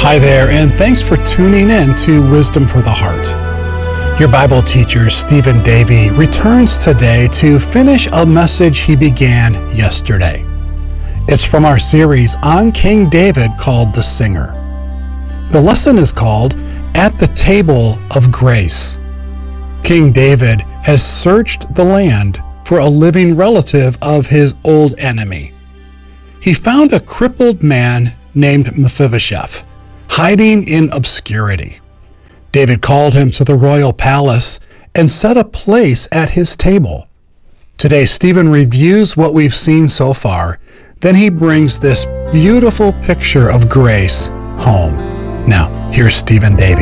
Hi there, and thanks for tuning in to Wisdom for the Heart. Your Bible teacher, Stephen Davey, returns today to finish a message he began yesterday. It's from our series on King David called The Singer. The lesson is called At the Table of Grace. King David has searched the land for a living relative of his old enemy. He found a crippled man named Mephibosheth, hiding in obscurity. David called him to the royal palace and set a place at his table. Today, Stephen reviews what we've seen so far. Then he brings this beautiful picture of grace home. Now, here's Stephen Davey.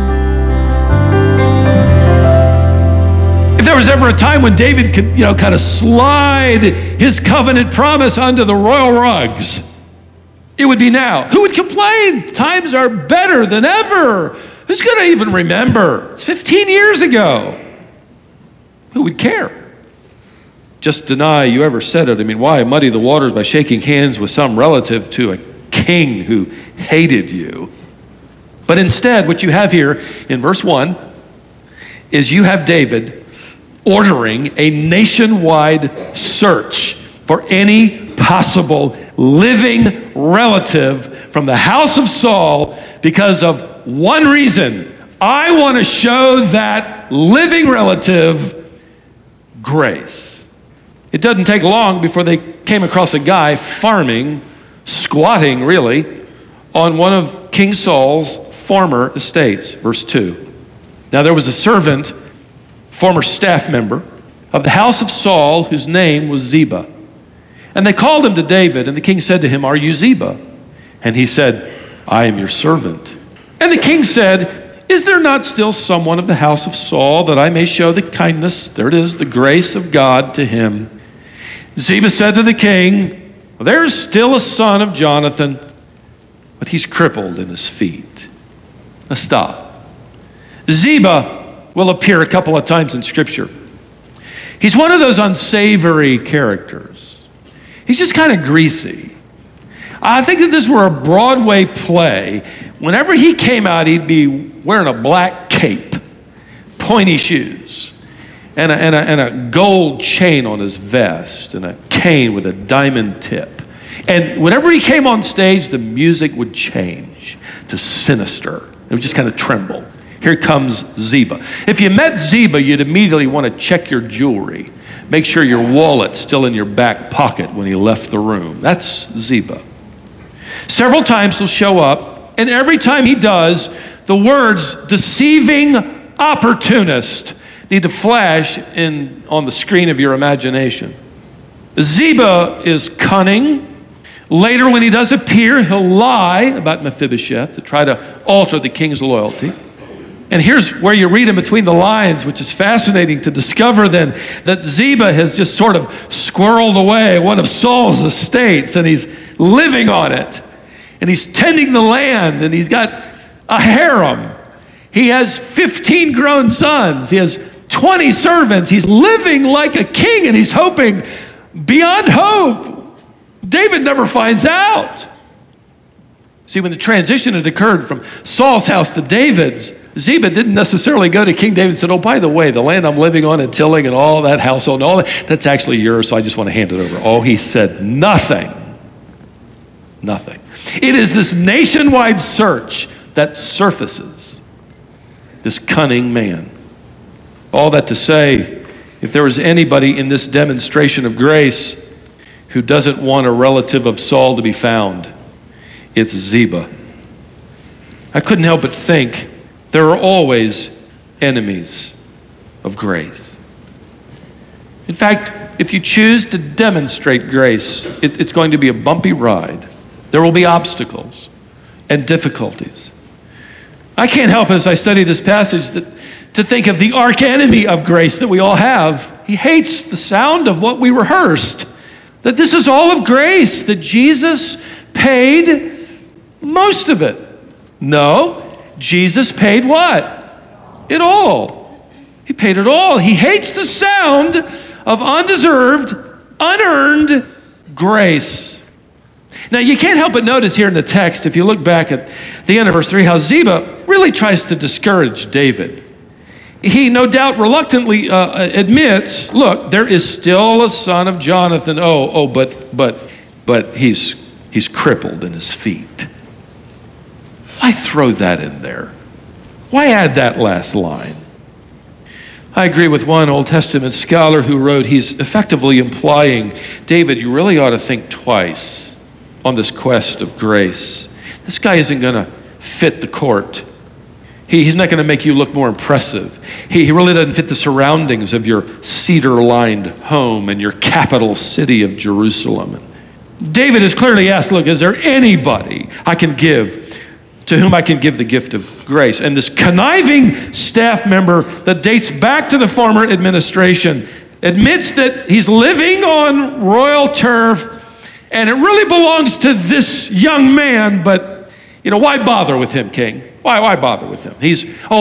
If there was ever a time when David could, kind of slide his covenant promise under the royal rugs, it would be now. Who would complain? Times are better than ever. Who's going to even remember? It's 15 years ago. Who would care? Just deny you ever said it. I mean, why muddy the waters by shaking hands with some relative to a king who hated you? But instead, what you have here in verse 1 is you have David ordering a nationwide search for any possible living relative from the house of Saul because of one reason. I want to show that living relative grace. It doesn't take long before they came across a guy farming, squatting really, on one of King Saul's former estates. Verse 2. Now there was a servant, former staff member of the house of Saul, whose name was Ziba. And they called him to David, and the king said to him, "Are you Ziba?" And he said, "I am your servant." And the king said, "Is there not still someone of the house of Saul, that I may show the kindness," there it is, the grace of God to him? Ziba said to the king, "There is still a son of Jonathan, but he's crippled in his feet." Now stop. Ziba will appear a couple of times in Scripture. He's one of those unsavory characters. He's just kind of greasy. I think if this were a Broadway play, whenever he came out, he'd be wearing a black cape, pointy shoes, and a gold chain on his vest, and a cane with a diamond tip. And whenever he came on stage, the music would change to sinister. It would just kind of tremble. Here comes Ziba. If you met Ziba, you'd immediately want to check your jewelry. Make sure your wallet's still in your back pocket when he left the room. That's Ziba. Several times he'll show up, and every time he does, the words "deceiving opportunist" need to flash on the screen of your imagination. Ziba is cunning. Later, when he does appear, he'll lie about Mephibosheth to try to alter the king's loyalty. And here's where you read in between the lines, which is fascinating to discover then, that Ziba has just sort of squirreled away one of Saul's estates, and he's living on it. And he's tending the land, and he's got a harem. He has 15 grown sons. He has 20 servants. He's living like a king, and he's hoping beyond hope. David never finds out. See, when the transition had occurred from Saul's house to David's, Ziba didn't necessarily go to King David and said, "Oh, by the way, the land I'm living on and tilling and all that household and all that, that's actually yours, so I just want to hand it over." Oh, he said nothing. Nothing. It is this nationwide search that surfaces this cunning man. All that to say, if there was anybody in this demonstration of grace who doesn't want a relative of Saul to be found, it's Ziba. I couldn't help but think there are always enemies of grace. In fact, if you choose to demonstrate grace, it's going to be a bumpy ride. There will be obstacles and difficulties. I can't help, as I study this passage, to think of the arch enemy of grace that we all have. He hates the sound of what we rehearsed, that this is all of grace, that Jesus paid most of it. No, Jesus paid what? It all. He paid it all. He hates the sound of undeserved, unearned grace. Now, you can't help but notice here in the text, if you look back at the end of verse 3, how Ziba really tries to discourage David. He no doubt reluctantly admits, look, there is still a son of Jonathan. But he's crippled in his feet. Why throw that in there? Why add that last line? I agree with one Old Testament scholar who wrote, he's effectively implying, David, you really ought to think twice on this quest of grace. This guy isn't going to fit the court. He's not going to make you look more impressive. He really doesn't fit the surroundings of your cedar-lined home and your capital city of Jerusalem. David is clearly asked, look, is there anybody I can give to whom I can give the gift of grace? And this conniving staff member that dates back to the former administration admits that he's living on royal turf and it really belongs to this young man, but why bother with him, king? Why bother with him? He's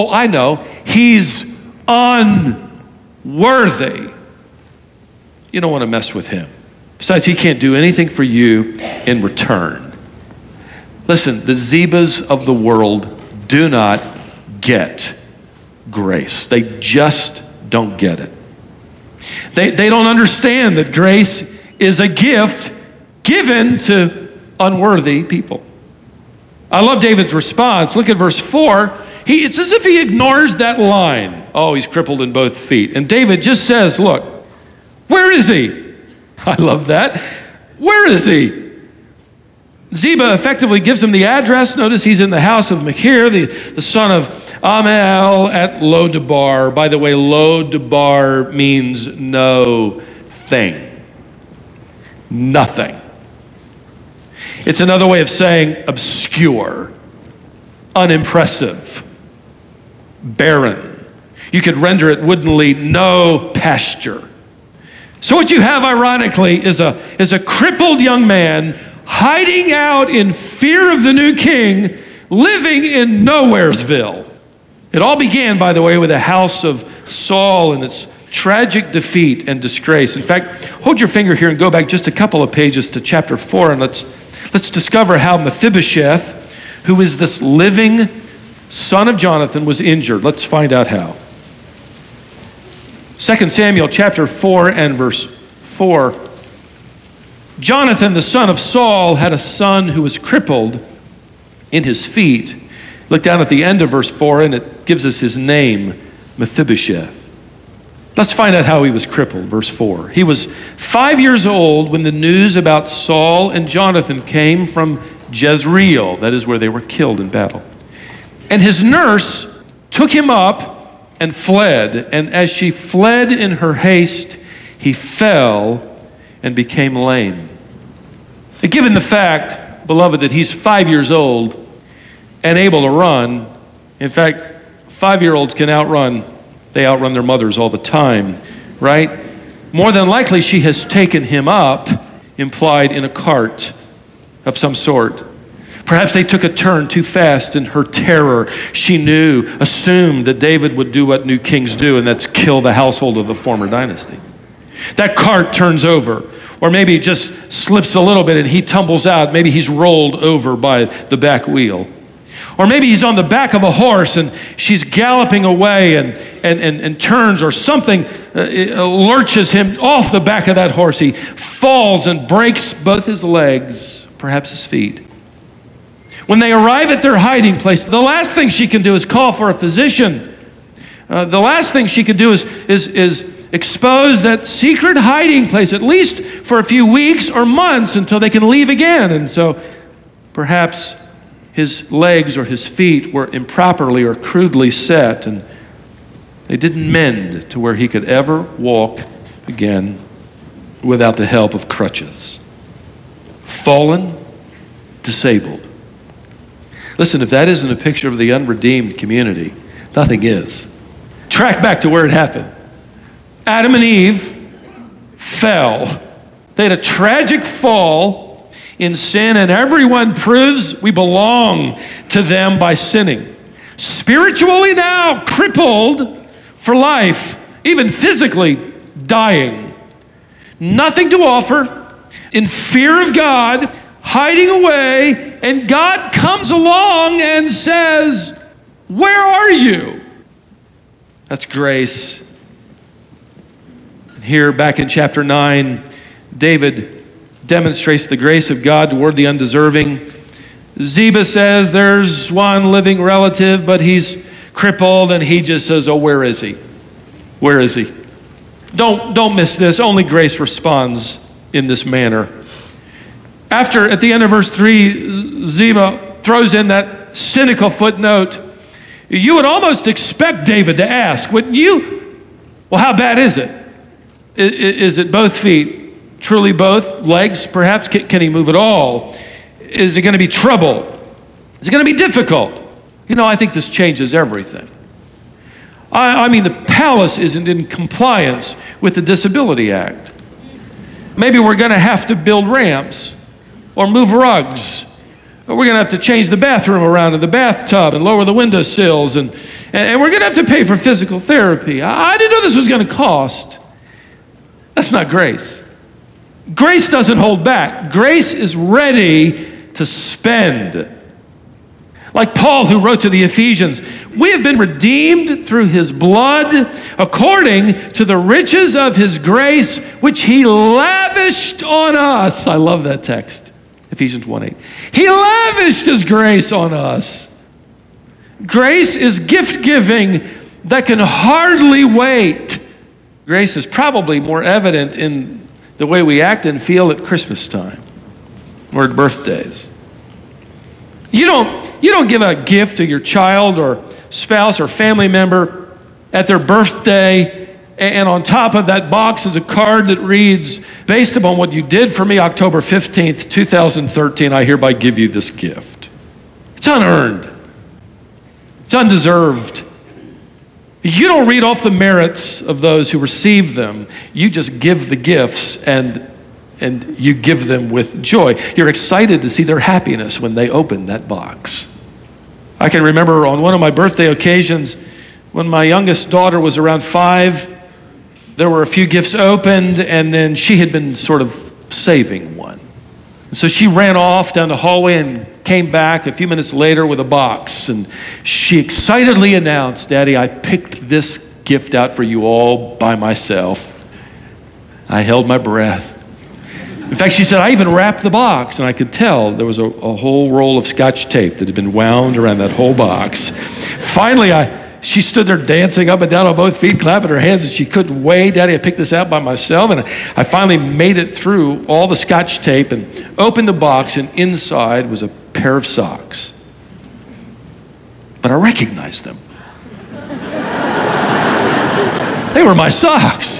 unworthy. You don't want to mess with him. Besides, he can't do anything for you in return. Listen, the Zibas of the world do not get grace. They just don't get it. They don't understand that grace is a gift given to unworthy people. I love David's response. Look at verse 4. It's as if he ignores that line. Oh, he's crippled in both feet. And David just says, look, where is he? I love that. Where is he? Ziba effectively gives him the address. Notice he's in the house of Machir, the son of Ammiel at Lo-debar. By the way, Lo-debar means no thing. Nothing. It's another way of saying obscure, unimpressive, barren. You could render it woodenly, no pasture. So what you have, ironically, is a crippled young man hiding out in fear of the new king, living in Nowheresville. It all began, by the way, with the house of Saul and its tragic defeat and disgrace. In fact, hold your finger here and go back just a couple of pages to chapter 4, and let's discover how Mephibosheth, who is this living son of Jonathan, was injured. Let's find out how. 2 Samuel chapter 4 and verse 4. Jonathan, the son of Saul, had a son who was crippled in his feet. Look down at the end of verse 4, and it gives us his name, Mephibosheth. Let's find out how he was crippled, verse 4. He was 5 years old when the news about Saul and Jonathan came from Jezreel, that is where they were killed in battle. And his nurse took him up and fled, and as she fled in her haste, he fell and became lame. And given the fact, beloved, that he's 5 years old and able to run, in fact, 5-year-olds can outrun. They outrun their mothers all the time, right? More than likely, she has taken him up, implied in a cart of some sort. Perhaps they took a turn too fast in her terror. She assumed that David would do what new kings do, and that's kill the household of the former dynasty. That cart turns over, or maybe it just slips a little bit and he tumbles out. Maybe he's rolled over by the back wheel. Or maybe he's on the back of a horse and she's galloping away and turns, or something lurches him off the back of that horse. He falls and breaks both his legs, perhaps his feet. When they arrive at their hiding place, the last thing she can do is call for a physician. The last thing she could do is expose that secret hiding place, at least for a few weeks or months until they can leave again. And so perhaps his legs or his feet were improperly or crudely set, and they didn't mend to where he could ever walk again without the help of crutches. Fallen, disabled. Listen, if that isn't a picture of the unredeemed community, nothing is. Track back to where it happened. Adam and Eve fell. They had a tragic fall in sin, and everyone proves we belong to them by sinning. Spiritually now crippled for life, even physically dying. Nothing to offer, in fear of God, hiding away, and God comes along and says, "Where are you?" That's grace. And here, back in chapter 9, David demonstrates the grace of God toward the undeserving. Ziba says there's one living relative, but he's crippled, and he just says, "Oh, where is he? Where is he?" Don't miss this. Only grace responds in this manner. After, at the end of verse 3, Ziba throws in that cynical footnote. You would almost expect David to ask, wouldn't you? Well, how bad is it? Is it both feet? Truly both? Legs, perhaps? Can he move at all? Is it going to be trouble? Is it going to be difficult? You know, I think this changes everything. I mean, the palace isn't in compliance with the Disability Act. Maybe we're going to have to build ramps or move rugs. Or we're going to have to change the bathroom around in the bathtub and lower the windowsills. And we're going to have to pay for physical therapy. I didn't know this was going to cost. That's not grace. Grace doesn't hold back. Grace is ready to spend. Like Paul, who wrote to the Ephesians, we have been redeemed through his blood according to the riches of his grace, which he lavished on us. I love that text, Ephesians 1:8. He lavished his grace on us. Grace is gift-giving that can hardly wait. Grace is probably more evident in the way we act and feel at Christmas time or at birthdays. You don't give a gift to your child or spouse or family member at their birthday, and on top of that box is a card that reads, based upon what you did for me October 15th, 2013, I hereby give you this gift. It's unearned. It's undeserved. You don't read off the merits of those who receive them. You just give the gifts and you give them with joy. You're excited to see their happiness when they open that box. I can remember on one of my birthday occasions when my youngest daughter was around 5, there were a few gifts opened, and then she had been sort of saving one. So she ran off down the hallway and came back a few minutes later with a box, and she excitedly announced, "Daddy, I picked this gift out for you all by myself." I held my breath. In fact, she said, "I even wrapped the box," and I could tell there was a whole roll of Scotch tape that had been wound around that whole box. Finally, she stood there dancing up and down on both feet, clapping her hands, and she couldn't wait. "Daddy, I picked this out by myself." And I finally made it through all the Scotch tape and opened the box, and inside was a pair of socks. But I recognized them. They were my socks.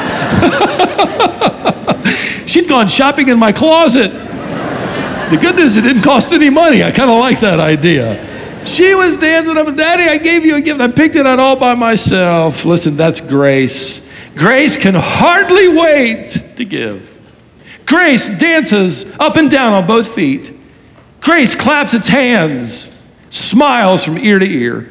She'd gone shopping in my closet. The good news, it didn't cost any money. I kind of like that idea. She was dancing up, "Daddy, I gave you a gift. I picked it out all by myself." Listen, that's grace. Grace can hardly wait to give. Grace dances up and down on both feet. Grace claps its hands, smiles from ear to ear.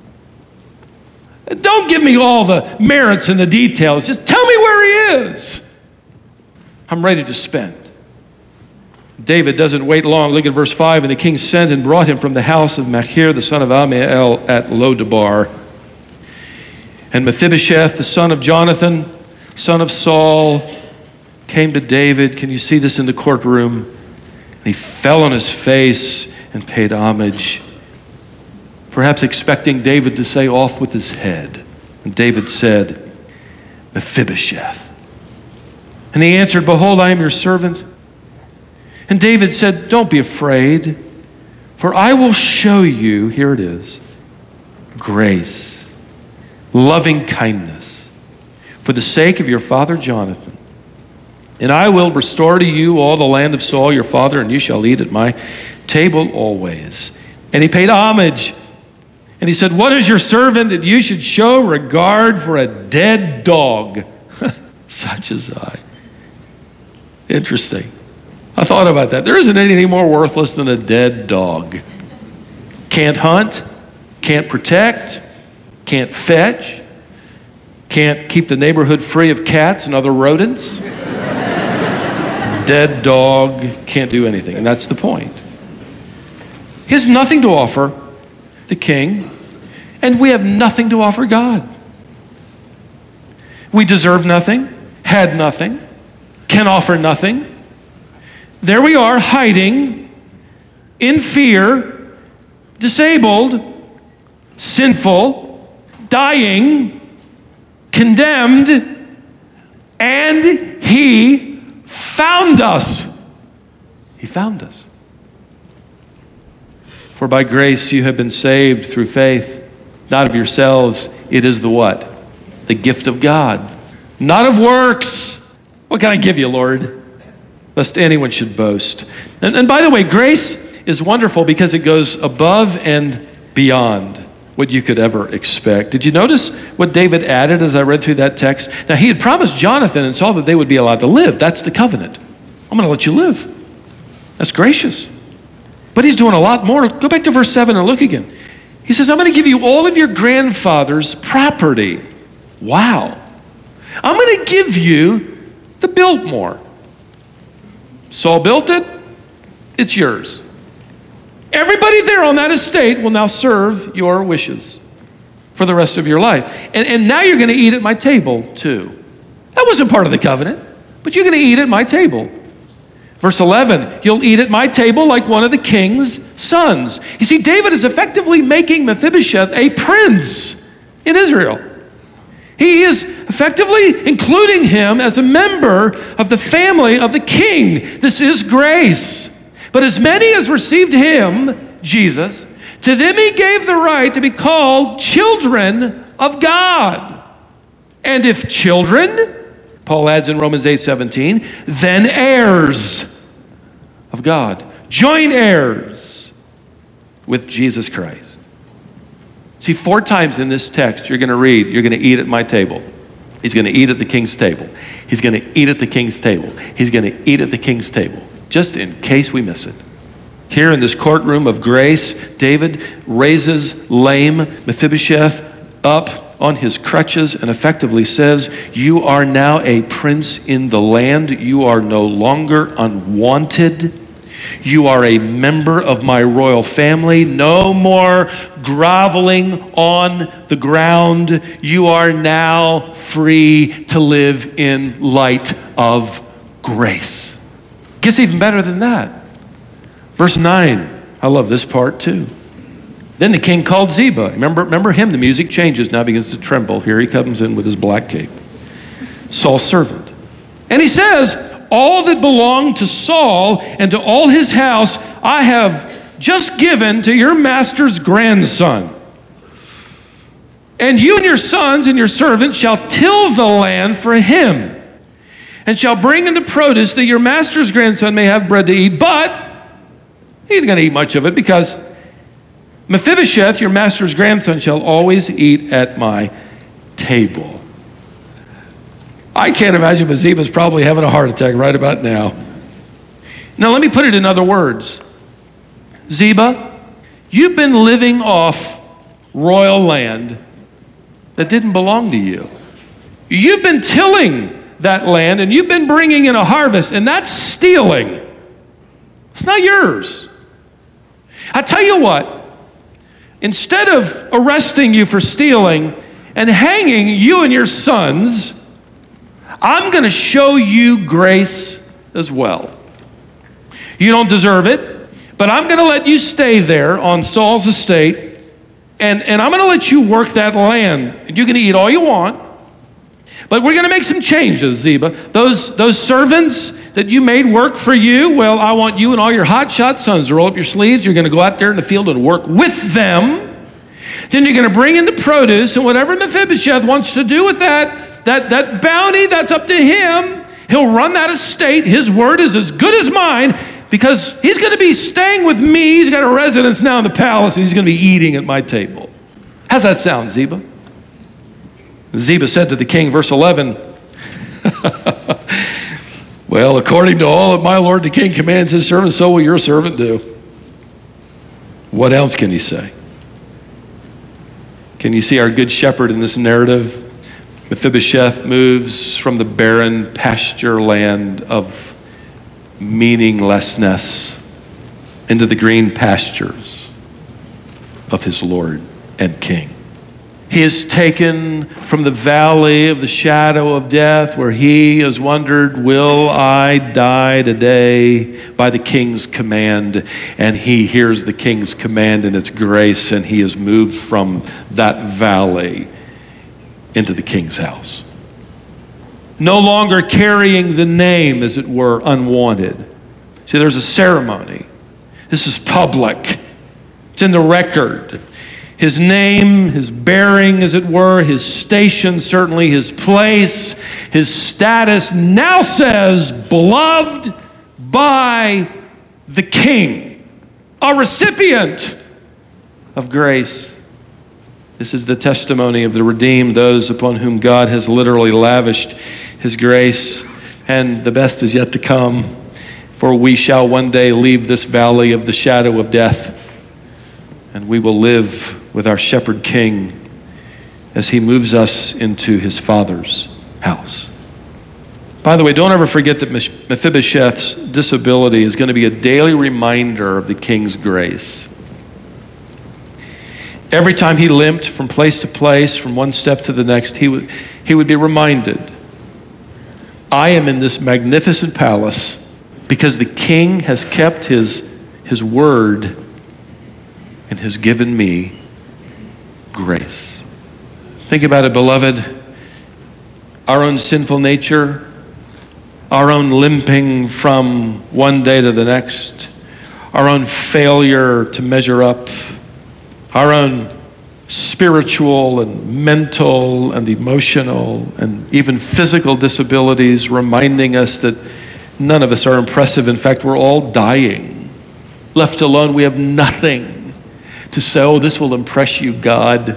Don't give me all the merits and the details. Just tell me where he is. I'm ready to spend. David doesn't wait long. Look at verse 5. "And the king sent and brought him from the house of Machir, the son of Ammiel, at Lo-debar. And Mephibosheth, the son of Jonathan, son of Saul, came to David." Can you see this in the courtroom? "And he fell on his face and paid homage," perhaps expecting David to say, "Off with his head." And David said, "Mephibosheth." And he answered, "Behold, I am your servant." And David said, "Don't be afraid, for I will show you," here it is, "grace, loving kindness, for the sake of your father Jonathan. And I will restore to you all the land of Saul your father, and you shall eat at my table always." And he paid homage. And he said, "What is your servant that you should show regard for a dead dog, such as I?" Interesting. I thought about that. There isn't anything more worthless than a dead dog. Can't hunt, can't protect, can't fetch, can't keep the neighborhood free of cats and other rodents. Dead dog, can't do anything. And that's the point. He has nothing to offer the king, and we have nothing to offer God. We deserve nothing, had nothing, can offer nothing. There we are, hiding, in fear, disabled, sinful, dying, condemned, and he found us. He found us. For by grace you have been saved through faith, not of yourselves. It is the what? The gift of God, not of works. What can I give you, Lord? Lest anyone should boast. And by the way, grace is wonderful because it goes above and beyond what you could ever expect. Did you notice what David added as I read through that text? Now, he had promised Jonathan and Saul that they would be allowed to live. That's the covenant. I'm going to let you live. That's gracious. But he's doing a lot more. Go back to verse 7 and look again. He says, I'm going to give you all of your grandfather's property. Wow. I'm going to give you the Biltmore. Saul built it. It's yours. Everybody there on that estate will now serve your wishes for the rest of your life. And now you're going to eat at my table too. That wasn't part of the covenant, but you're going to eat at my table. Verse 11, you'll eat at my table like one of the king's sons. You see, David is effectively making Mephibosheth a prince in Israel. He is effectively including him as a member of the family of the king. This is grace. But as many as received him, Jesus, to them he gave the right to be called children of God. And if children, Paul adds in Romans 8:17, then heirs of God, joint heirs with Jesus Christ. See, 4 times in this text you're going to read, you're going to eat at my table. He's going to eat at the king's table. He's going to eat at the king's table. He's going to eat at the king's table. Just in case we miss it. Here in this courtroom of grace, David raises lame Mephibosheth up on his crutches and effectively says, you are now a prince in the land. You are no longer unwanted. You are a member of my royal family. No more groveling on the ground. You are now free to live in light of grace. Gets even better than that. Verse 9, I love this part too. Then the king called Ziba. Remember him, the music changes, now begins to tremble. Here he comes in with his black cape. Saul's servant. And he says, all that belonged to Saul and to all his house, I have just given to your master's grandson. And you and your sons and your servants shall till the land for him, and shall bring in the produce that your master's grandson may have bread to eat. But he ain't going to eat much of it, because Mephibosheth, your master's grandson, shall always eat at my table. I can't imagine, but Ziba's probably having a heart attack right about now. Now let me put it in other words. Ziba, you've been living off royal land that didn't belong to you. You've been tilling that land, and you've been bringing in a harvest, and that's stealing. It's not yours. I tell you what, instead of arresting you for stealing and hanging you and your sons, I'm going to show you grace as well. You don't deserve it, but I'm going to let you stay there on Saul's estate, and I'm going to let you work that land. You can eat all you want. But we're going to make some changes, Ziba. Those servants that you made work for you, well, I want you and all your hotshot sons to roll up your sleeves. You're going to go out there in the field and work with them. Then you're going to bring in the produce, and whatever Mephibosheth wants to do with that bounty, that's up to him. He'll run that estate. His word is as good as mine, because he's going to be staying with me. He's got a residence now in the palace, and he's going to be eating at my table. How's that sound, Ziba? Ziba said to the king, verse 11, well, according to all that my lord the king commands his servant, so will your servant do. What else can he say? Can you see our good shepherd in this narrative? Mephibosheth moves from the barren pasture land of meaninglessness into the green pastures of his Lord and King. He is taken from the valley of the shadow of death, where he has wondered, will I die today, by the King's command. And he hears the King's command and its grace, and he is moved from that valley into the King's house. No longer carrying the name, as it were, unwanted. See, there's a ceremony. This is public. It's in the record. His name, his bearing, as it were, his station, certainly his place, his status now says, beloved by the King, a recipient of grace. This is the testimony of the redeemed, those upon whom God has literally lavished his grace, and the best is yet to come, for we shall one day leave this valley of the shadow of death, and we will live with our shepherd king as he moves us into his Father's house. By the way, don't ever forget that Mephibosheth's disability is going to be a daily reminder of the king's grace. Every time he limped from place to place, from one step to the next, he would be reminded, I am in this magnificent palace because the king has kept his word and has given me grace. Think about it, beloved. Our own sinful nature, our own limping from one day to the next, our own failure to measure up, our own spiritual and mental and emotional and even physical disabilities reminding us that none of us are impressive. In fact, we're all dying. Left alone, we have nothing to say, oh, this will impress you, God.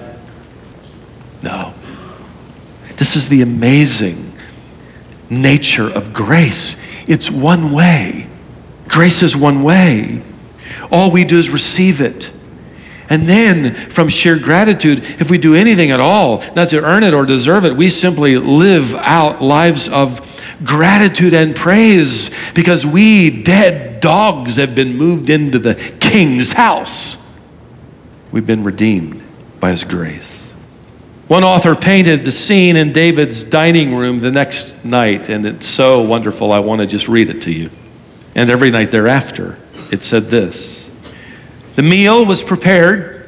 No. This is the amazing nature of grace. It's one way. Grace is one way. All we do is receive it. And then, from sheer gratitude, if we do anything at all, not to earn it or deserve it, we simply live out lives of gratitude and praise because we, dead dogs, have been moved into the King's house. We've been redeemed by his grace. One author painted the scene in David's dining room the next night, and it's so wonderful, I want to just read it to you. And every night thereafter, it said this: the meal was prepared,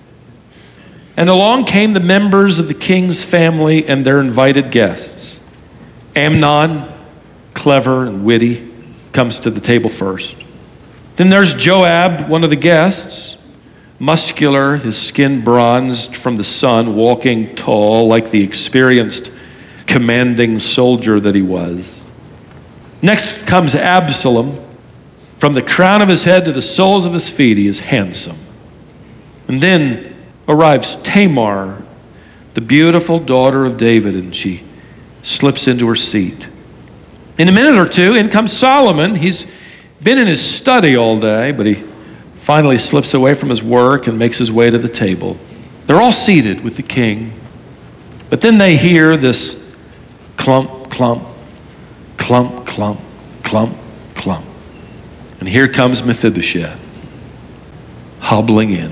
and along came the members of the king's family and their invited guests. Amnon, clever and witty, comes to the table first. Then there's Joab, one of the guests, muscular, his skin bronzed from the sun, walking tall like the experienced, commanding soldier that he was. Next comes Absalom. From the crown of his head to the soles of his feet, he is handsome. And then arrives Tamar, the beautiful daughter of David, and she slips into her seat. In a minute or two, in comes Solomon. He's been in his study all day, but he finally slips away from his work and makes his way to the table. They're all seated with the king, but then they hear this clump, clump, clump, clump, clump, clump. And here comes Mephibosheth, hobbling in.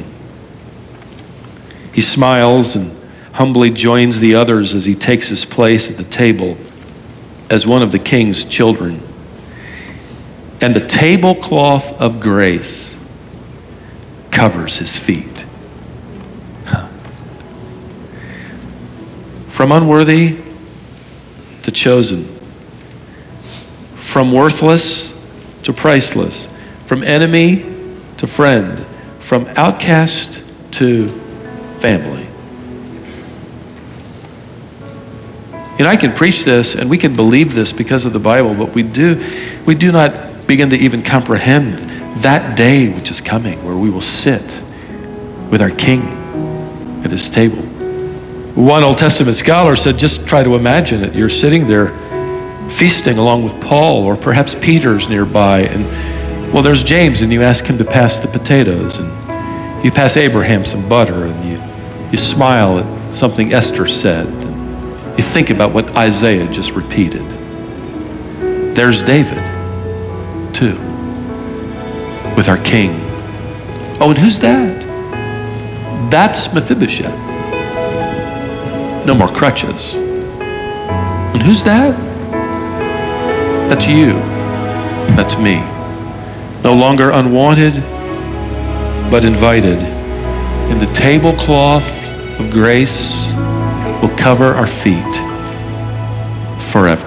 He smiles and humbly joins the others as he takes his place at the table as one of the king's children. And the tablecloth of grace covers his feet. From unworthy to chosen, from worthless to priceless, from enemy to friend, from outcast to family. And I can preach this and we can believe this because of the Bible, but we do not begin to even comprehend that day which is coming where we will sit with our King at his table. One Old Testament scholar said, just try to imagine it. You're sitting there feasting along with Paul, or perhaps Peter's nearby, and well, there's James, and you ask him to pass the potatoes, and you pass Abraham some butter, and you smile at something Esther said, and you think about what Isaiah just repeated. There's David too, with our King. Oh, and who's that? That's Mephibosheth. No more crutches. And who's that? That's you. That's me. No longer unwanted, but invited. And the tablecloth of grace will cover our feet forever.